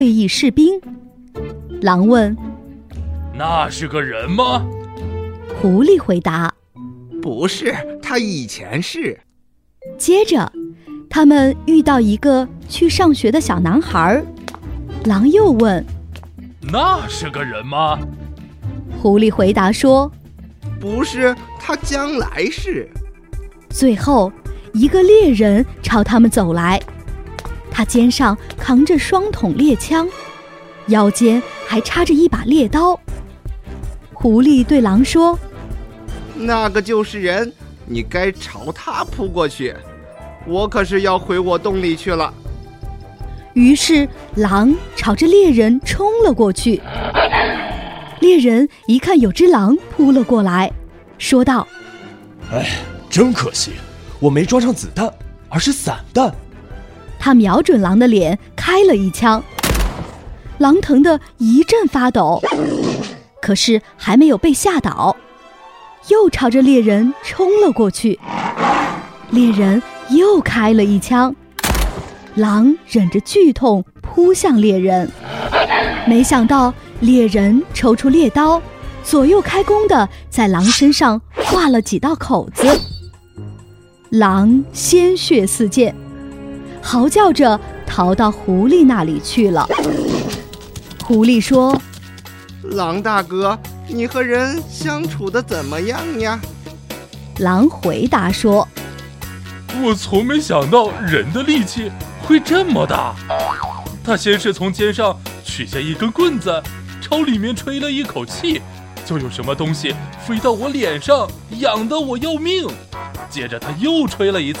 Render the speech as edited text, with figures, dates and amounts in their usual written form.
会议士兵。狼问： 那是个人吗？ 狐狸回答： 不是，他以前是。 接着他们遇到一个去上学的小男孩。狼又问： 那是个人吗？ 狐狸回答说： 不是，他将来是。 最后一个猎人朝他们走来，他肩上扛着双筒猎枪，腰间还插着一把猎刀。狐狸对狼说： 那个就是人，你该朝他扑过去，我可是要回我洞里去了。 于是狼朝着猎人冲了过去。猎人一看有只狼扑了过来，说道： 哎，真可惜，我没装上子弹，而是散弹。 他瞄准狼的脸开了一枪，狼疼得一阵发抖，可是还没有被吓倒，又朝着猎人冲了过去。猎人又开了一枪，狼忍着剧痛扑向猎人，没想到猎人抽出猎刀，左右开弓地在狼身上划了几道口子。狼鲜血四溅，嚎叫着逃到狐狸那里去了。狐狸说： 狼大哥，你和人相处得怎么样呀？ 狼回答说： 我从没想到人的力气会这么大。他先是从肩上取下一根棍子，朝里面吹了一口气，就有什么东西飞到我脸上，痒得我要命。接着他又吹了一次，